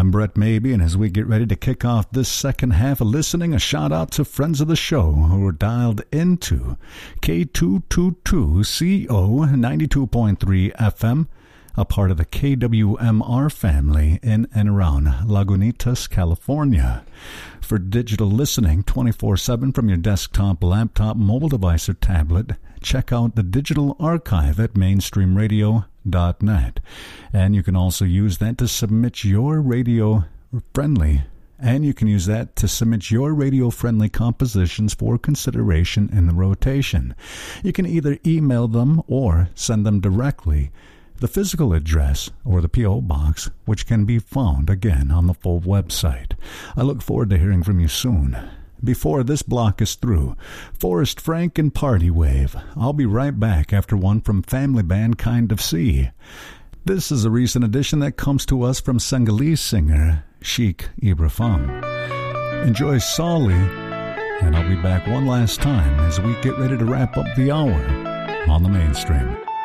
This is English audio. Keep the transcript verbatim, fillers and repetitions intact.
I'm Brett Mabey, and as we get ready to kick off this second half of listening, a shout out to friends of the show who are dialed into K two twenty-two C O ninety-two point three F M, a part of the K W M R family in and around Lagunitas, California. For digital listening twenty-four seven from your desktop, laptop, mobile device, or tablet, check out the digital archive at mainstream radio dot net. And you can also use that to submit your radio-friendly And you can use that to submit your radio-friendly compositions for consideration in the rotation. You can either email them or send them directly. The physical address or the P O box, which can be found again on the full website. I look forward to hearing from you soon. Before this block is through, Forrest Frank and Party Wave. I'll be right back after one from family band Kind of Sea. This is a recent addition that comes to us from Senegalese singer Sheikh Ibrahim. Enjoy Sali, and I'll be back one last time as we get ready to wrap up the hour on the Mainstream.